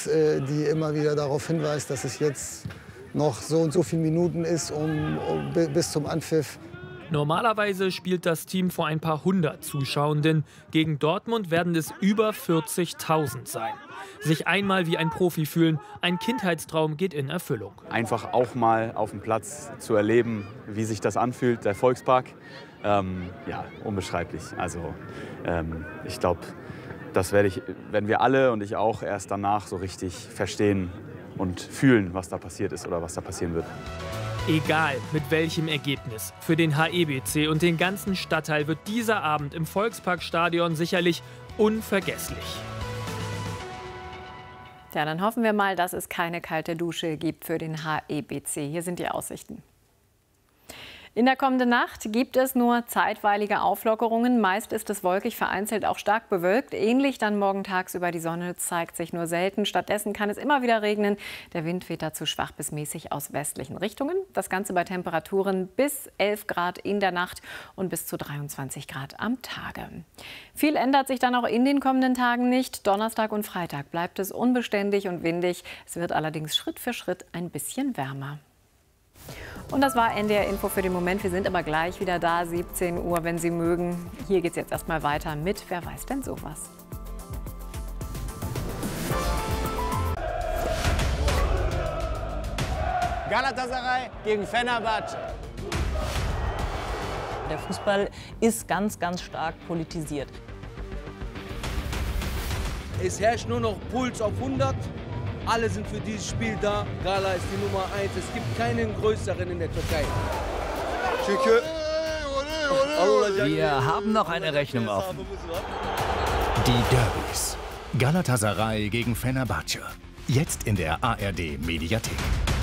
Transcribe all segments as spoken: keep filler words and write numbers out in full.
ist, äh, die immer wieder darauf hinweist, dass es jetzt noch so und so viele Minuten ist um, um, bis zum Anpfiff. Normalerweise spielt das Team vor ein paar hundert Zuschauenden. Gegen Dortmund werden es über vierzigtausend sein. Sich einmal wie ein Profi fühlen, ein Kindheitstraum geht in Erfüllung. Einfach auch mal auf dem Platz zu erleben, wie sich das anfühlt, der Volkspark. Ähm, ja, unbeschreiblich. Also ähm, ich glaube, das werde ich, werden wir alle und ich auch erst danach so richtig verstehen und fühlen, was da passiert ist oder was da passieren wird. Egal mit welchem Ergebnis, für den H E B C und den ganzen Stadtteil wird dieser Abend im Volksparkstadion sicherlich unvergesslich. Ja, dann hoffen wir mal, dass es keine kalte Dusche gibt für den H E B C. Hier sind die Aussichten. In der kommenden Nacht gibt es nur zeitweilige Auflockerungen. Meist ist es wolkig, vereinzelt auch stark bewölkt. Ähnlich dann morgen tagsüber. Die Sonne zeigt sich nur selten. Stattdessen kann es immer wieder regnen. Der Wind weht dazu schwach bis mäßig aus westlichen Richtungen. Das Ganze bei Temperaturen bis elf Grad in der Nacht und bis zu dreiundzwanzig Grad am Tage. Viel ändert sich dann auch in den kommenden Tagen nicht. Donnerstag und Freitag bleibt es unbeständig und windig. Es wird allerdings Schritt für Schritt ein bisschen wärmer. Und das war N D R Info für den Moment. Wir sind aber gleich wieder da, siebzehn Uhr, wenn Sie mögen. Hier geht es jetzt erstmal weiter mit Wer weiß denn sowas? Galatasaray gegen Fenerbahce. Der Fußball ist ganz, ganz stark politisiert. Es herrscht nur noch Puls auf hundert. Alle sind für dieses Spiel da. Gala ist die Nummer eins. Es gibt keinen größeren in der Türkei. Wir haben noch eine Rechnung offen. Die Derbys. Galatasaray gegen Fenerbahce. Jetzt in der A R D Mediathek.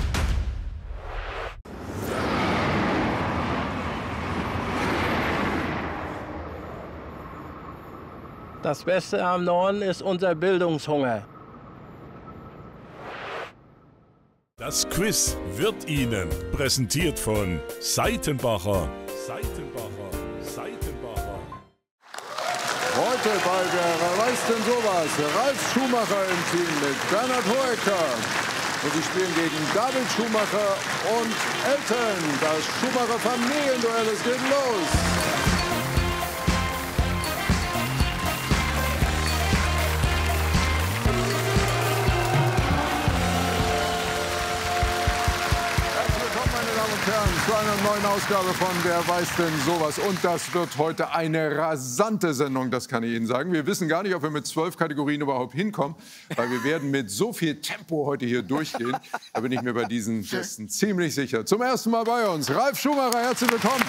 Das Beste am Norden ist unser Bildungshunger. Das Quiz wird Ihnen präsentiert von Seitenbacher. Seitenbacher, Seitenbacher. Heute bei der Wer weiß denn sowas? Ralf Schumacher im Team mit Bernhard Hoeker. Und sie spielen gegen David Schumacher und Elton. Das Schumacher Familienduell, es geht los. Zu einer neuen Ausgabe von Wer weiß denn sowas. Und das wird heute eine rasante Sendung, das kann ich Ihnen sagen. Wir wissen gar nicht, ob wir mit zwölf Kategorien überhaupt hinkommen, weil wir werden mit so viel Tempo heute hier durchgehen. Da bin ich mir bei diesen Gästen ziemlich sicher. Zum ersten Mal bei uns Ralf Schumacher, herzlich willkommen.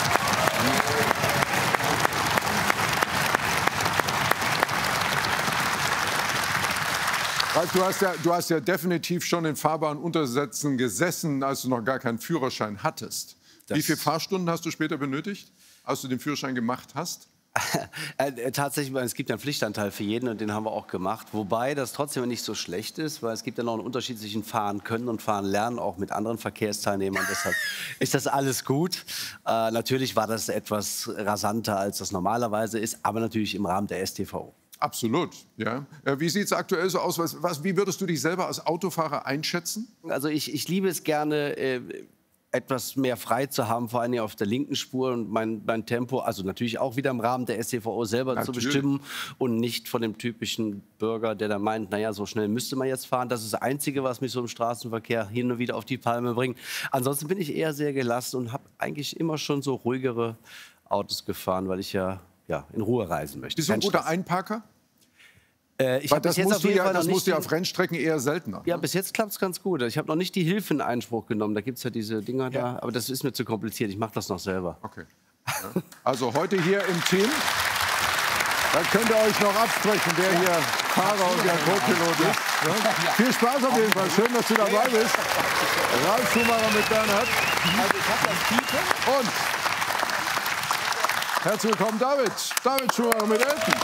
Ralf, du hast, ja, du hast ja definitiv schon in fahrbaren Untersätzen gesessen, als du noch gar keinen Führerschein hattest. Das Wie viele Fahrstunden hast du später benötigt, als du den Führerschein gemacht hast? äh, tatsächlich, es gibt einen Pflichtanteil für jeden und den haben wir auch gemacht. Wobei das trotzdem nicht so schlecht ist, weil es gibt ja noch einen Unterschied zwischen Fahren können und Fahren lernen, auch mit anderen Verkehrsteilnehmern. Deshalb ist das alles gut. Äh, natürlich war das etwas rasanter, als das normalerweise ist, aber natürlich im Rahmen der S T V O. Absolut, ja. Wie sieht es aktuell so aus? Was, was, wie würdest du dich selber als Autofahrer einschätzen? Also ich, ich liebe es gerne, äh, etwas mehr frei zu haben, vor allem auf der linken Spur und mein, mein Tempo, also natürlich auch wieder im Rahmen der S T V O selber natürlich zu bestimmen und nicht von dem typischen Bürger, der da meint, naja, so schnell müsste man jetzt fahren. Das ist das Einzige, was mich so im Straßenverkehr hin und wieder auf die Palme bringt. Ansonsten bin ich eher sehr gelassen und habe eigentlich immer schon so ruhigere Autos gefahren, weil ich ja, ja in Ruhe reisen möchte. Bist du ein guter Einparker? Äh, ich Weil das bis jetzt musst auf du jeden ja, Fall noch das musst du ja nicht auf Rennstrecken eher seltener. Ja, bis jetzt klappt es ganz gut. Ich habe noch nicht die Hilfe in Einspruch genommen. Da gibt es ja diese Dinger Ja. da. Aber das ist mir zu kompliziert. Ich mache das noch selber. Okay. Ja. Also heute hier im Team. Da könnt ihr euch noch absprechen, wer hier Fahrer und der Co-Pilot ist. Ja. Viel Spaß auf jeden Fall. Schön, dass du dabei bist. Ralf Schumacher mit Bernhard. Also ich habe das Piepen. Und herzlich willkommen, David. David Schumacher mit Elton.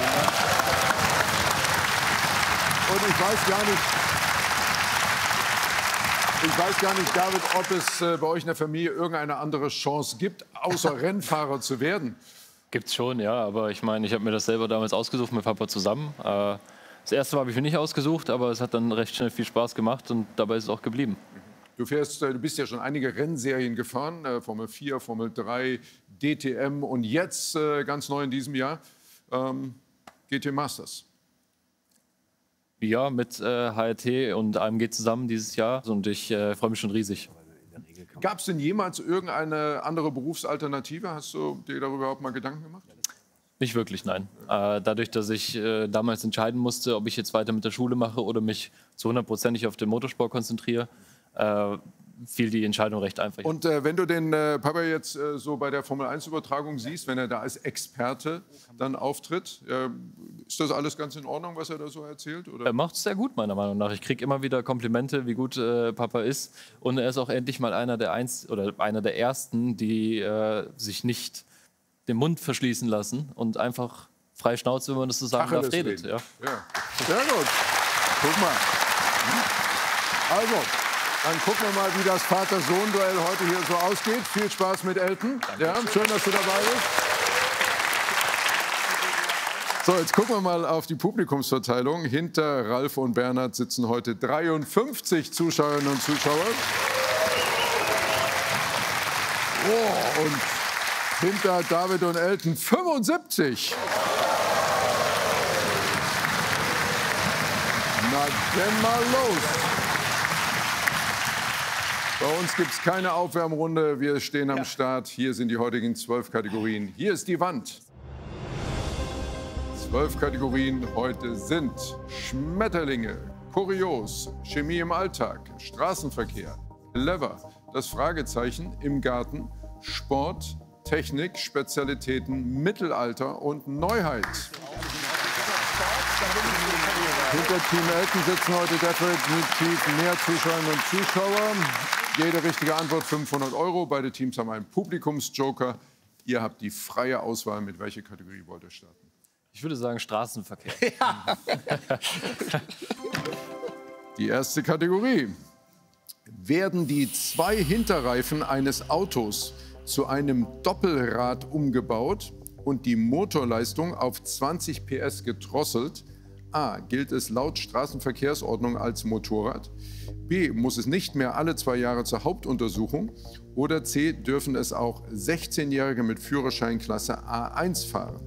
Und ich weiß gar nicht, ich weiß gar nicht, David, ob es äh, bei euch in der Familie irgendeine andere Chance gibt, außer Rennfahrer zu werden. Gibt's schon, ja. Aber ich meine, ich habe mir das selber damals ausgesucht mit Papa zusammen. Äh, Das erste habe ich mir nicht ausgesucht, aber es hat dann recht schnell viel Spaß gemacht und dabei ist es auch geblieben. Du, fährst, du bist ja schon einige Rennserien gefahren, äh, Formel vier, Formel drei, D T M und jetzt äh, ganz neu in diesem Jahr ähm, G T Masters. Ja, mit äh, H R T und A M G zusammen dieses Jahr und ich äh, freue mich schon riesig. Gab es denn jemals irgendeine andere Berufsalternative? Hast du dir darüber überhaupt mal Gedanken gemacht? Nicht wirklich, nein. Äh, dadurch, dass ich äh, damals entscheiden musste, ob ich jetzt weiter mit der Schule mache oder mich zu hundertprozentig auf den Motorsport konzentriere, äh, fiel die Entscheidung recht einfach. Und äh, wenn du den äh, Papa jetzt äh, so bei der Formel eins Übertragung siehst, wenn er da als Experte dann auftritt, äh, ist das alles ganz in Ordnung, was er da so erzählt? Oder? Er macht es sehr gut, meiner Meinung nach. Ich kriege immer wieder Komplimente, wie gut äh, Papa ist. Und er ist auch endlich mal einer der, Einz oder einer der Ersten, die äh, sich nicht den Mund verschließen lassen und einfach frei Schnauze, wenn man das so sagen darf, redet. Ja. Ja. Sehr gut. Guck mal. Also, dann gucken wir mal, wie das Vater-Sohn-Duell heute hier so ausgeht. Viel Spaß mit Elton. Ja, schön, dass du dabei bist. So, jetzt gucken wir mal auf die Publikumsverteilung. Hinter Ralf und Bernhard sitzen heute dreiundfünfzig Zuschauerinnen und Zuschauer. Oh, und hinter David und Elton fünfundsiebzig. Na, denn mal los. Bei uns gibt es keine Aufwärmrunde. Wir stehen am Start. Hier sind die heutigen zwölf Kategorien. Hier ist die Wand. Zwölf Kategorien heute sind Schmetterlinge, Kurios, Chemie im Alltag, Straßenverkehr, Clever, das Fragezeichen im Garten, Sport, Technik, Spezialitäten, Mittelalter und Neuheit. Hinter Team Elton sitzen heute definitiv mehr Zuschauerinnen und Zuschauer. Jede richtige Antwort fünfhundert Euro. Beide Teams haben einen Publikumsjoker. Ihr habt die freie Auswahl. Mit welcher Kategorie wollt ihr starten? Ich würde sagen Straßenverkehr. Ja. Die erste Kategorie. Werden die zwei Hinterreifen eines Autos zu einem Doppelrad umgebaut und die Motorleistung auf zwanzig P S gedrosselt? A. Gilt es laut Straßenverkehrsordnung als Motorrad? B. Muss es nicht mehr alle zwei Jahre zur Hauptuntersuchung? Oder C. Dürfen es auch sechzehnjährige mit Führerscheinklasse A eins fahren?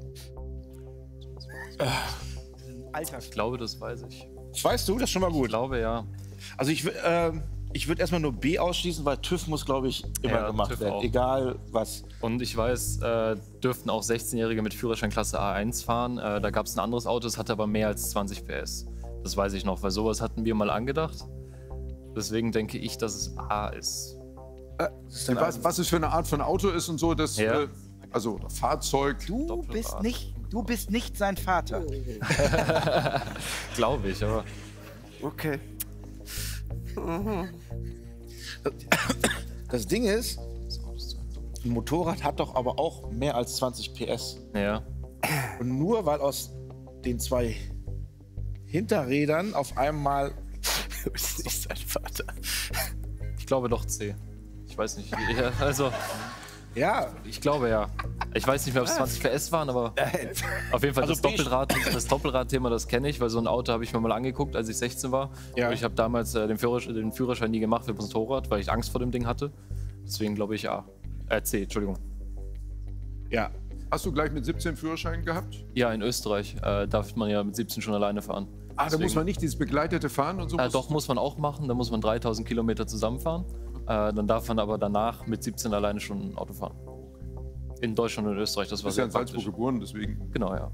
Alter. Ich glaube, das weiß ich. Das weißt du, das ist schon mal gut. Ich glaube, ja. Also ich, äh, ich würde erstmal nur B ausschließen, weil TÜV muss, glaube ich, immer ja, gemacht TÜV werden, auch. egal was. Und ich weiß, äh, dürften auch sechzehnjährige mit Führerscheinklasse A eins fahren. Äh, da gab es ein anderes Auto, das hatte aber mehr als zwanzig P S. Das weiß ich noch, weil sowas hatten wir mal angedacht. Deswegen denke ich, dass es A ist. Äh, was, was es für eine Art von Auto ist und so, das, ja. äh, also Fahrzeug. Du Doppelrad. bist nicht, du bist nicht sein Vater. Glaube ich, aber. Okay. Das Ding ist, ein Motorrad hat doch aber auch mehr als zwanzig P S. Ja. Und nur weil aus den zwei Hinterrädern auf einmal... Du bist nicht sein Vater. Ich glaube doch C. Ich weiß nicht. Ja, also. Ja. Ich glaube ja. Ich weiß nicht mehr, ob es zwanzig P S waren, aber auf jeden Fall Also das Doppelrad, das Doppelrad-Thema, das kenne ich, weil so ein Auto habe ich mir mal angeguckt, als ich sechzehn war. Ja. Und ich habe damals äh, den, Führerschein, den Führerschein nie gemacht für das Motorrad, weil ich Angst vor dem Ding hatte. Deswegen glaube ich A. Äh, C, Entschuldigung. Ja. Hast du gleich mit siebzehn Führerschein gehabt? Ja, in Österreich äh, darf man ja mit siebzehn schon alleine fahren. Ah, da muss man nicht dieses begleitete Fahren und so? Äh, doch, muss man auch machen. Da muss man dreitausend Kilometer zusammenfahren. Äh, dann darf man aber danach mit siebzehn alleine schon ein Auto fahren. In Deutschland und Österreich, das Du war bist ja sehr in Salzburg praktisch. geboren, deswegen. Genau, ja.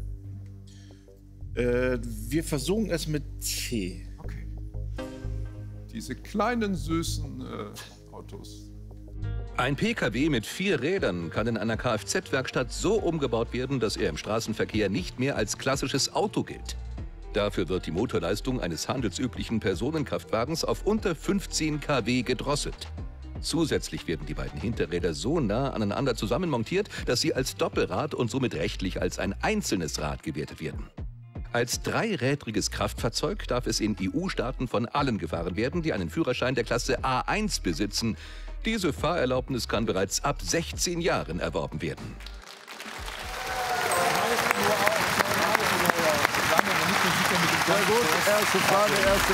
Äh, wir versuchen es mit C. Okay. Diese kleinen, süßen äh, Autos. Ein P K W mit vier Rädern kann in einer Kfz-Werkstatt so umgebaut werden, dass er im Straßenverkehr nicht mehr als klassisches Auto gilt. Dafür wird die Motorleistung eines handelsüblichen Personenkraftwagens auf unter fünfzehn Kilowatt gedrosselt. Zusätzlich werden die beiden Hinterräder so nah aneinander zusammenmontiert, dass sie als Doppelrad und somit rechtlich als ein einzelnes Rad gewertet werden. Als dreirädriges Kraftfahrzeug darf es in E U-Staaten von allen gefahren werden, die einen Führerschein der Klasse A eins besitzen. Diese Fahrerlaubnis kann bereits ab sechzehn Jahren erworben werden. Gut, erste Frage, erste